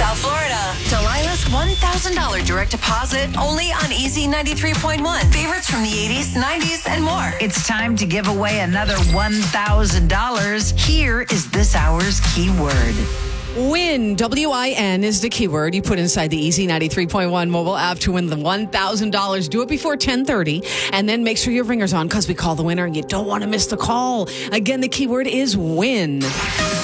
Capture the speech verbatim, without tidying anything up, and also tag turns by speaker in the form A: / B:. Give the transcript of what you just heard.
A: South Florida. Delilah's one thousand dollars direct deposit only on Easy ninety-three point one. Favorites from the eighties, nineties, and more.
B: It's time to give away another one thousand dollars. Here is this hour's keyword.
C: Win, W I N, is the keyword you put inside the Easy ninety-three point one mobile app to win the one thousand dollars. Do it before ten thirty, and then make sure your ringer's on because we call the winner and you don't want to miss the call. Again, the keyword is win.